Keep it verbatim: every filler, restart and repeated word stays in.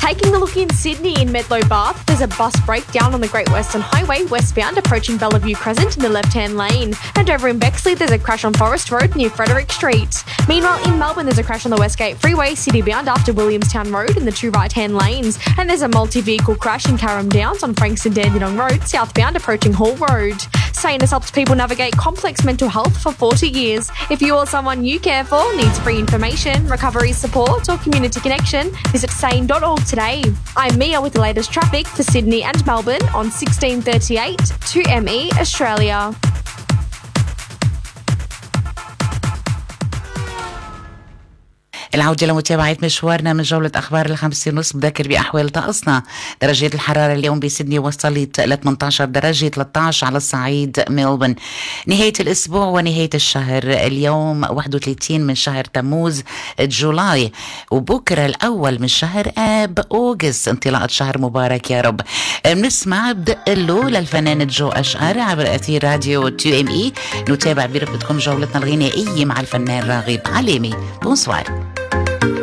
Taking a look in Sydney in Medlow Bath, there's a bus breakdown on the Great Western Highway westbound approaching Bellevue Crescent in the left-hand lane. And over in Bexley, there's a crash on Forest Road near Frederick Street. Meanwhile, in Melbourne, there's a crash on the Westgate Freeway, city-bound after Williamstown Road in the two right-hand lanes. And there's a multi-vehicle crash in Carrum Downs on Frankston Dandenong Road, southbound approaching Hall Road. Sane has helped people navigate complex mental health for forty years. If you or someone you care for needs free information, recovery support or community connection, visit sane dot org today. I'm Mia with the latest traffic for Sydney and Melbourne on sixteen thirty-eight two M E Australia. العودة لمتابعة مشوارنا من جولة أخبار الخمسة ونص. بذكر بأحوال طقسنا. درجة الحرارة اليوم بسيدني وصلت ل ثمانية عشر درجة، ثلاثة عشر على الصعيد ميلبورن. نهاية الأسبوع ونهاية الشهر اليوم واحد وثلاثين من شهر تموز جولاي، وبكرة الأول من شهر آب أوغست، انطلاقة شهر مبارك يا رب. بنسمع بدقلو للفنان جو أشقر عبر أثير راديو تو ام اي. نتابع برفقتكم جولتنا الغنائية مع الفنان راغب علامي. بونسوار.